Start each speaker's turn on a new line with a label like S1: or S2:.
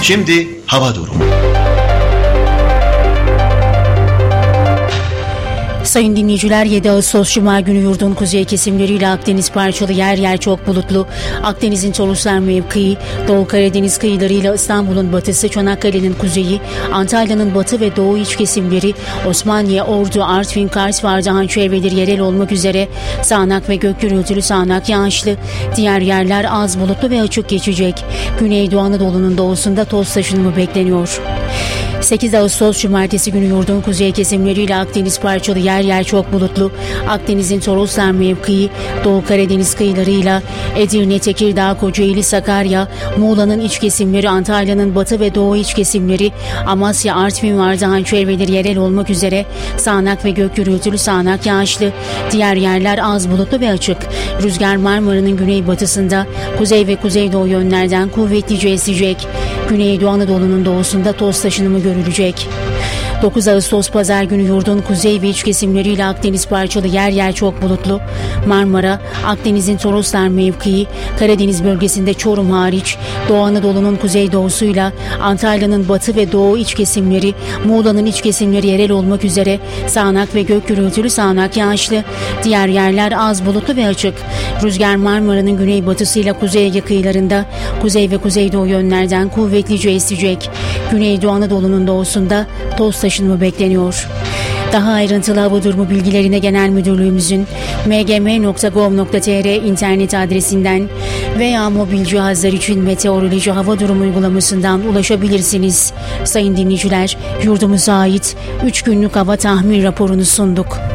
S1: Şimdi hava durumu.
S2: Sayın dinleyiciler, 7 Ağustos Cuma günü yurdun kuzey kesimleriyle Akdeniz parçalı yer yer çok bulutlu. Akdeniz'in Toroslar mevkii, Doğu Karadeniz kıyılarıyla İstanbul'un batısı, Çanakkale'nin kuzeyi, Antalya'nın batı ve doğu iç kesimleri, Osmaniye, Ordu, Artvin, Kars ve Ardahan çevreleri yerel olmak üzere sağanak ve gök gürültülü sağanak yağışlı. Diğer yerler az bulutlu ve açık geçecek. Güneydoğu Anadolu'nun doğusunda toz taşınımı bekleniyor. 8 Ağustos Cumartesi günü yurdun kuzey kesimleriyle Akdeniz parçalı yer yer çok bulutlu. Akdeniz'in Toroslar mevkii, Doğu Karadeniz kıyılarıyla Edirne, Tekirdağ, Kocaeli, Sakarya, Muğla'nın iç kesimleri, Antalya'nın batı ve doğu iç kesimleri, Amasya, Artvin ve Ardahan çevreleri yerel olmak üzere sağanak ve gök gürültülü sağanak yağışlı. Diğer yerler az bulutlu ve açık. Rüzgar Marmara'nın güneybatısında, kuzey ve kuzeydoğu yönlerden kuvvetlice esecek. Güneydoğu Anadolu'nun doğusunda toz taşınımı görülecek. 9 Ağustos Pazar günü yurdun kuzey ve iç kesimleriyle Akdeniz parçalı yer yer çok bulutlu. Marmara, Akdeniz'in Toroslar mevkii, Karadeniz bölgesinde Çorum hariç, Doğu Anadolu'nun kuzeydoğusuyla Antalya'nın batı ve doğu iç kesimleri, Muğla'nın iç kesimleri yerel olmak üzere sağanak ve gök gürültülü sağanak yağışlı. Diğer yerler az bulutlu ve açık. Rüzgar Marmara'nın güneybatısıyla Kuzey Ege kıyılarında, kuzey ve kuzeydoğu yönlerden kuvvetlice esecek. Güneydoğu Anadolu'nun doğusunda toz taşınma bekleniyor. Daha ayrıntılı hava durumu bilgilerine Genel Müdürlüğümüzün mgm.gov.tr internet adresinden veya mobil cihazlar için meteoroloji hava durumu uygulamasından ulaşabilirsiniz. Sayın dinleyiciler, yurdumuza ait 3 günlük hava tahmin raporunu sunduk.